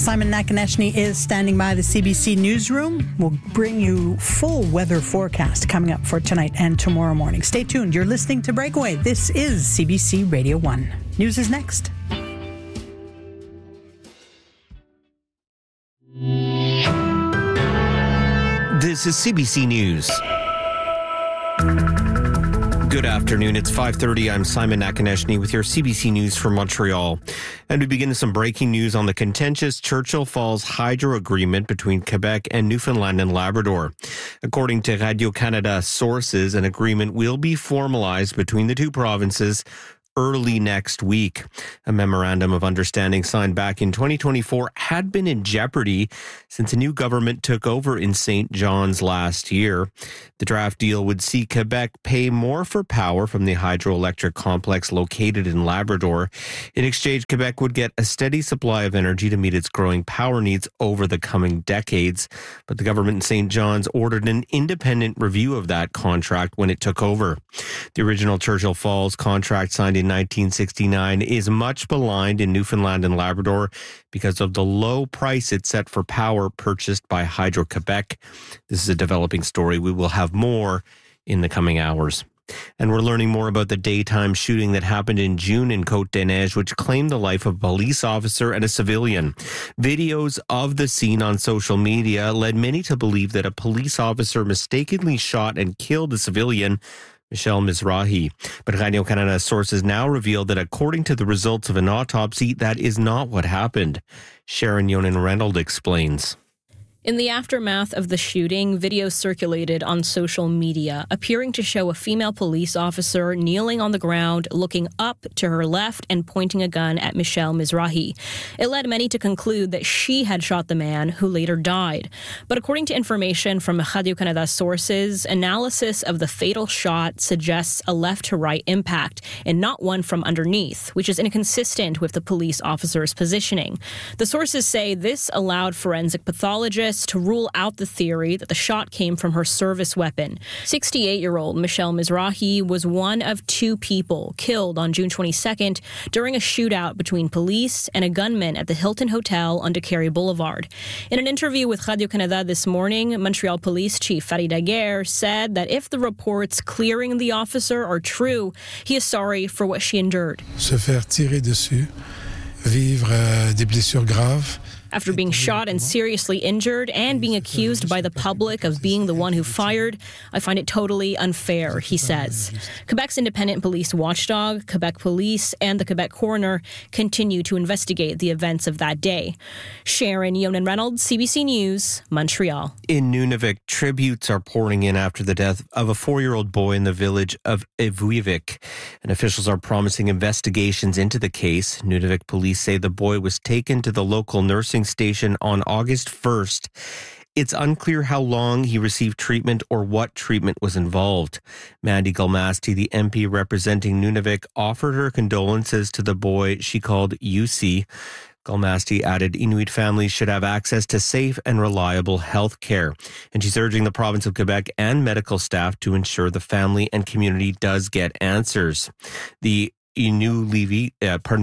Simon Nakonechny is standing by the CBC newsroom. We'll bring you full weather forecast coming up for tonight and tomorrow morning. Stay tuned. You're listening to Breakaway. This is CBC Radio 1. News is next. This is CBC News. Good afternoon. It's 5:30. I'm Simon Nakonechny with your CBC News from Montreal. And we begin with some breaking news on the contentious Churchill Falls hydro agreement between Quebec and Newfoundland and Labrador. According to Radio-Canada sources, an agreement will be formalized between the two provinces early next week. A memorandum of understanding signed back in 2024 had been in jeopardy since a new government took over in St. John's last year. The draft deal would see Quebec pay more for power from the hydroelectric complex located in Labrador. In exchange, Quebec would get a steady supply of energy to meet its growing power needs over the coming decades. But the government in St. John's ordered an independent review of that contract when it took over. The original Churchill Falls contract signed in 1969 is much maligned in Newfoundland and Labrador because of the low price it set for power purchased by Hydro-Quebec. This is a developing story. We will have more in the coming hours. And we're learning more about the daytime shooting that happened in June in Côte-des-Neiges, which claimed the life of a police officer and a civilian. Videos of the scene on social media led many to believe that a police officer mistakenly shot and killed a civilian, Michel Mizrahi. But Radio-Canada sources now reveal that according to the results of an autopsy, that is not what happened. Sharon Yonan-Reynolds explains. In the aftermath of the shooting, videos circulated on social media appearing to show a female police officer kneeling on the ground, looking up to her left and pointing a gun at Michel Mizrahi. It led many to conclude that she had shot the man who later died. But according to information from Radio-Canada sources, analysis of the fatal shot suggests a left-to-right impact and not one from underneath, which is inconsistent with the police officer's positioning. The sources say this allowed forensic pathologists to rule out the theory that the shot came from her service weapon. 68-year-old Michel Mizrahi was one of two people killed on June 22nd during a shootout between police and a gunman at the Hilton Hotel on DeCarey Boulevard. In an interview with Radio-Canada this morning, Montreal Police Chief Farid Aguerre said that if the reports clearing the officer are true, he is sorry for what she endured. Se faire tirer dessus, vivre des blessures graves. After being shot and seriously injured and being accused by the public of being the one who fired, I find it totally unfair, he says. Quebec's independent police watchdog, Quebec Police, and the Quebec coroner continue to investigate the events of that day. Sharon Yonan-Reynolds, CBC News, Montreal. In Nunavik, tributes are pouring in after the death of a 4-year-old boy in the village of Evuivik, and officials are promising investigations into the case. Nunavik police say the boy was taken to the local nursing station on August 1st. It's unclear how long he received treatment or what treatment was involved. Mandy Galmasti, the MP representing Nunavik, offered her condolences to the boy she called UC. Galmasti added Inuit families should have access to safe and reliable health care. And she's urging the province of Quebec and medical staff to ensure the family and community does get answers. The Inuit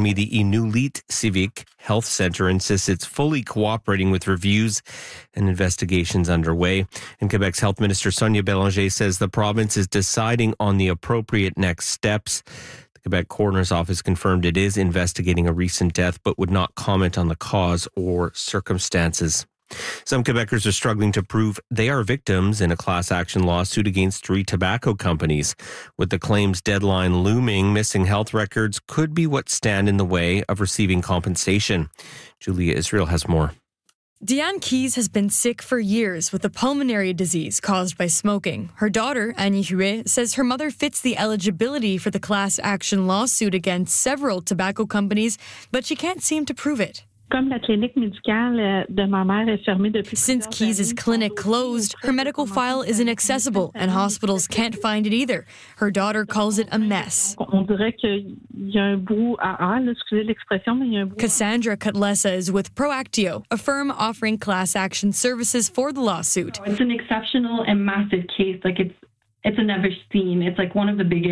Civic Health Center insists it's fully cooperating with reviews and investigations underway. And Quebec's Health Minister Sonia Bélanger says the province is deciding on the appropriate next steps. The Quebec Coroner's Office confirmed it is investigating a recent death, but would not comment on the cause or circumstances. Some Quebecers are struggling to prove they are victims in a class action lawsuit against 3 tobacco companies. With the claims deadline looming, missing health records could be what stand in the way of receiving compensation. Julia Israel has more. Diane Keys has been sick for years with a pulmonary disease caused by smoking. Her daughter, Annie Huet, says her mother fits the eligibility for the class action lawsuit against several tobacco companies, but she can't seem to prove it. Since Keys' clinic closed, her medical file is inaccessible and hospitals can't find it either. Her daughter calls it a mess. Cassandra Cutlessa is with Proactio, a firm offering class action services for the lawsuit. It's an exceptional and massive case. It's a never seen. It's one of the biggest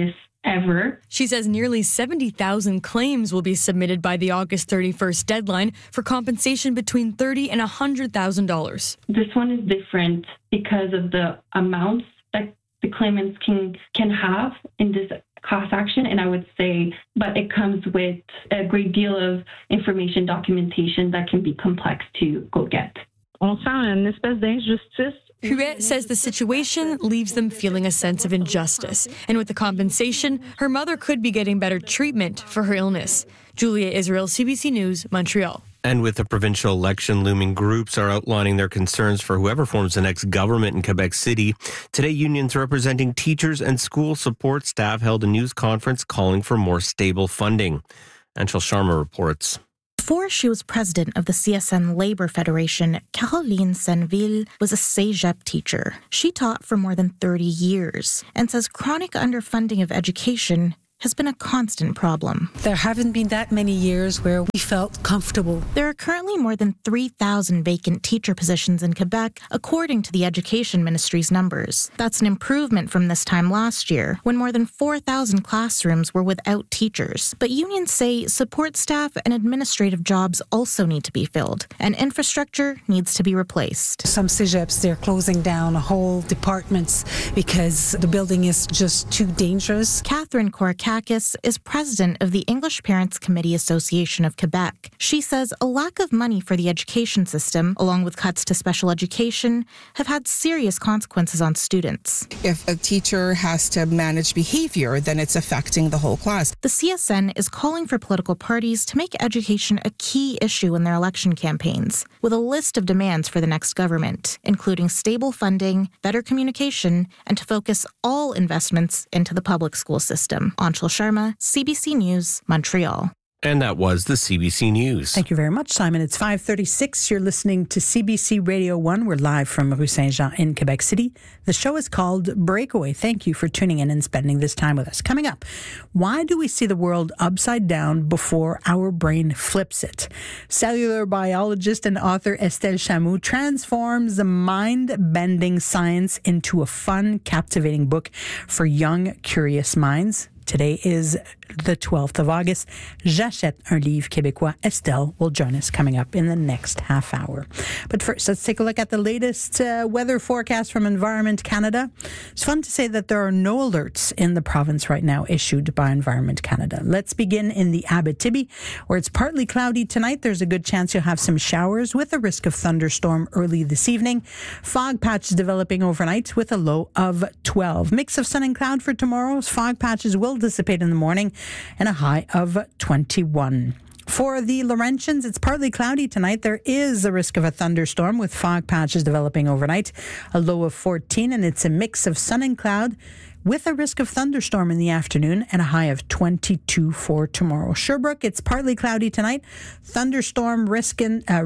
ever. She says nearly 70,000 claims will be submitted by the August 31st deadline for compensation between $30,000 and $100,000. This one is different because of the amounts that the claimants can have in this class action, and I would say, but it comes with a great deal of information, documentation that can be complex to go get. On sent une espèce d'injustice. Huet says the situation leaves them feeling a sense of injustice. And with the compensation, her mother could be getting better treatment for her illness. Julia Israel, CBC News, Montreal. And with the provincial election looming, groups are outlining their concerns for whoever forms the next government in Quebec City. Today, unions representing teachers and school support staff held a news conference calling for more stable funding. Anshul Sharma reports. Before she was president of the CSN Labour Federation, Caroline Senville was a CEGEP teacher. She taught for more than 30 years and says chronic underfunding of education has been a constant problem. There haven't been that many years where we felt comfortable. There are currently more than 3,000 vacant teacher positions in Quebec, according to the Education Ministry's numbers. That's an improvement from this time last year, when more than 4,000 classrooms were without teachers. But unions say support staff and administrative jobs also need to be filled, and infrastructure needs to be replaced. Some CEGEPs, they're closing down whole departments because the building is just too dangerous. Catherine Korakakis is president of the English Parents Committee Association of Quebec. She says a lack of money for the education system, along with cuts to special education, have had serious consequences on students. If a teacher has to manage behavior, then it's affecting the whole class. The CSN is calling for political parties to make education a key issue in their election campaigns, with a list of demands for the next government, including stable funding, better communication, and to focus all investments into the public school system. Anshul Sharma, CBC News, Montreal. And that was the CBC News. Thank you very much, Simon. It's 5:36. You're listening to CBC Radio 1. We're live from Rue Saint-Jean in Quebec City. The show is called Breakaway. Thank you for tuning in and spending this time with us. Coming up, why do we see the world upside down before our brain flips it? Cellular biologist and author Estelle Chamou transforms the mind-bending science into a fun, captivating book for young, curious minds. Today is the 12th of August. J'achète un livre québécois. Estelle will join us coming up in the next half hour. But first, let's take a look at the latest weather forecast from Environment Canada. It's fun to say that there are no alerts in the province right now issued by Environment Canada. Let's begin in the Abitibi, where it's partly cloudy tonight. There's a good chance you'll have some showers with a risk of thunderstorm early this evening. Fog patches developing overnight with a low of 12. Mix of sun and cloud for tomorrow's fog patches will dissipate in the morning and a high of 21. For the Laurentians, it's partly cloudy tonight. There is a risk of a thunderstorm with fog patches developing overnight, a low of 14, and it's a mix of sun and cloud with a risk of thunderstorm in the afternoon and a high of 22 for tomorrow. Sherbrooke, it's partly cloudy tonight. Thunderstorm risk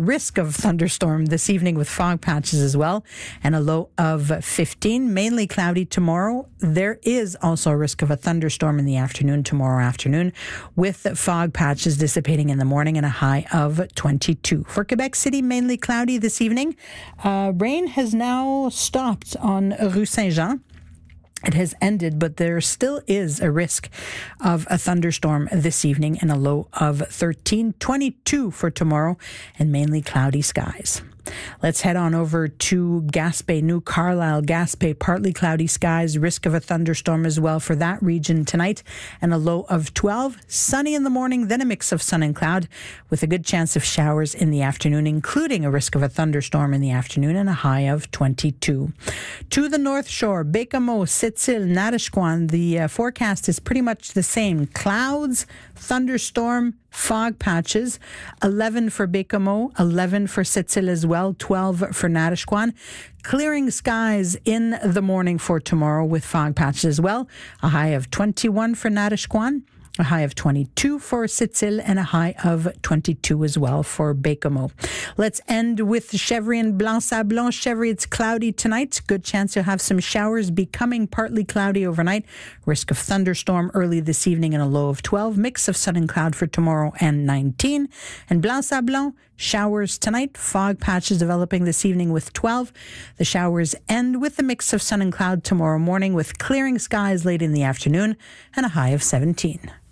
of thunderstorm this evening with fog patches as well, and a low of 15. Mainly cloudy tomorrow. There is also a risk of a thunderstorm in the afternoon tomorrow afternoon, with fog patches dissipating in the morning and a high of 22. For Quebec City, mainly cloudy this evening. Rain has now stopped on Rue Saint-Jean. It has ended, but there still is a risk of a thunderstorm this evening and a low of 13, 22 for tomorrow, and mainly cloudy skies. Let's head on over to Gaspé, New Carlisle. Gaspé, partly cloudy skies, risk of a thunderstorm as well for that region tonight, and a low of 12. Sunny in the morning, then a mix of sun and cloud with a good chance of showers in the afternoon, including a risk of a thunderstorm in the afternoon and a high of 22. To the North Shore, Bécamo, Sept-Îles, Natashquan, the forecast is pretty much the same. Clouds, thunderstorm, fog patches, 11 for Bécamo, 11 for Sept-Îles as well, 12 for Natashquan. Clearing skies in the morning for tomorrow with fog patches as well, a high of 21 for Natashquan. A high of 22 for Sept-Îles and a high of 22 as well for Baie-Comeau. Let's end with Chevry and Blanc-Sablon. Chevry, it's cloudy tonight. Good chance you'll have some showers, becoming partly cloudy overnight. Risk of thunderstorm early this evening and a low of 12. Mix of sun and cloud for tomorrow and 19. And Blanc-Sablon, showers tonight. Fog patches developing this evening with 12. The showers end with a mix of sun and cloud tomorrow morning with clearing skies late in the afternoon and a high of 17.